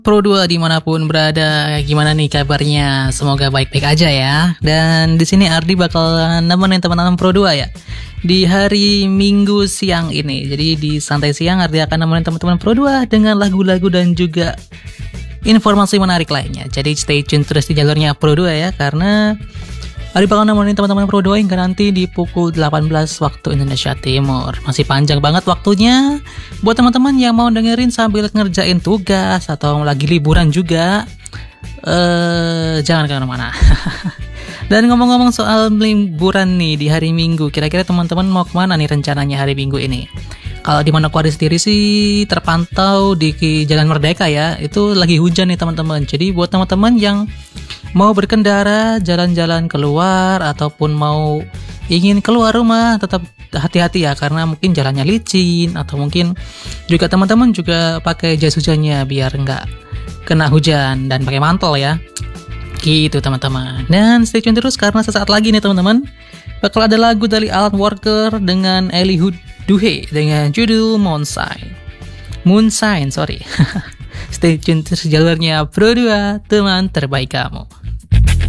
Pro 2 dimanapun berada, gimana nih kabarnya? Semoga baik-baik aja ya. Dan di sini Ardi bakal nemenin teman-teman Pro 2 ya di hari Minggu siang ini. Jadi di santai siang Ardi akan nemenin teman-teman Pro 2 dengan lagu-lagu dan juga informasi menarik lainnya. Jadi stay tune terus di jalurnya Pro 2 ya, karena Ardi bakal nemenin teman-teman Pro 2 hingga nanti di pukul 18 waktu Indonesia Timur. Masih panjang banget waktunya. Buat teman-teman yang mau dengerin sambil ngerjain tugas atau lagi liburan juga, jangan kemana-mana. Dan ngomong-ngomong soal liburan nih di hari Minggu, kira-kira teman-teman mau kemana nih rencananya hari Minggu ini? Kalau di Manokwari sendiri sih terpantau di Jalan Merdeka ya, itu lagi hujan nih teman-teman. Jadi buat teman-teman yang mau berkendara, jalan-jalan keluar, ataupun mau ingin keluar rumah, tetap hati-hati ya, karena mungkin jalannya licin, atau mungkin juga teman-teman juga pakai jas hujannya biar nggak kena hujan, dan pakai mantel ya. Gitu teman-teman. Dan stay tune terus karena sesaat lagi nih teman-teman bakal ada lagu dari Alan Walker dengan Eliud Duhe dengan judul Moonshine. Stay tune terus jalurnya Pro 2, teman terbaik kamu.